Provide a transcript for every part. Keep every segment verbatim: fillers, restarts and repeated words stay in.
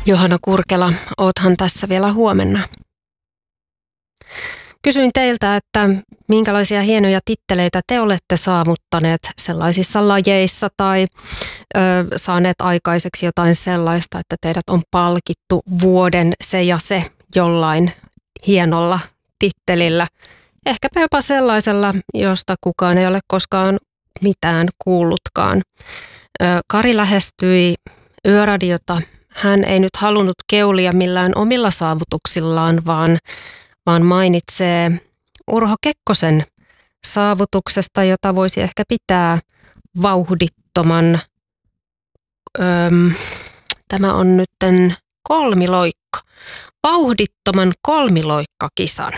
Johanna Kurkela, oothan tässä vielä huomenna. Kysyin teiltä, että minkälaisia hienoja titteleitä te olette saavuttaneet sellaisissa lajeissa tai ö, saaneet aikaiseksi jotain sellaista, että teidät on palkittu vuoden se ja se jollain hienolla tittelillä. Ehkäpä jopa sellaisella, josta kukaan ei ole koskaan mitään kuullutkaan. Ö, Kari lähestyi Yöradiota. Hän ei nyt halunnut keulia millään omilla saavutuksillaan, vaan, vaan mainitsee Urho Kekkosen saavutuksesta, jota voisi ehkä pitää vauhdittoman, öm, tämä on nytten kolmiloikka, vauhdittoman kolmiloikkakisan.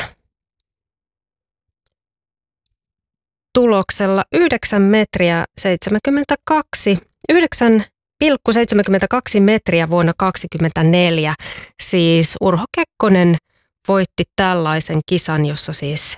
Tuloksella yhdeksän metriä seitsemänkymmentäkaksi, yhdeksän pilkku seitsemänkymmentäkaksi metriä vuonna kaksikymmentäneljä. Siis Urho Kekkonen voitti tällaisen kisan, jossa siis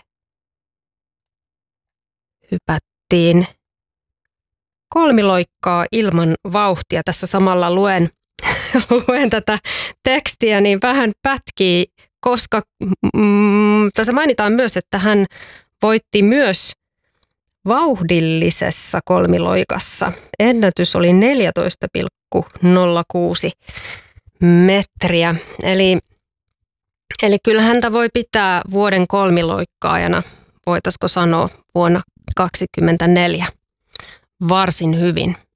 hypättiin kolmiloikkaa ilman vauhtia. Tässä samalla luen, luen tätä tekstiä, niin vähän pätkii, koska mm, tässä mainitaan myös, että hän voitti myös vauhdillisessa kolmiloikassa. Ennätys oli neljätoista pilkku nolla kuusi metriä. Eli, eli kyllä häntä voi pitää vuoden kolmiloikkaajana, voitaisiko sanoa vuonna kaksikymmentäneljä, varsin hyvin.